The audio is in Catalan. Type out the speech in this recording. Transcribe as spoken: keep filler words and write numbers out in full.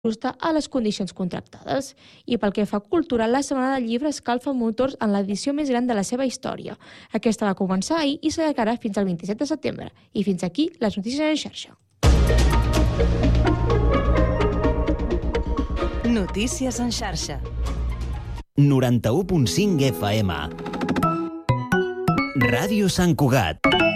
justa a les condicions contractades. I pel que fa a cultura, la Setmana del Llibre escalfa motors en l'edició més gran de la seva història. Aquesta va començar ahir i s'allargarà fins al vint-i-set de setembre. I fins aquí les notícies en xarxa. Notícies en xarxa. noranta-u punt cinc F M. Ràdio Sant Cugat.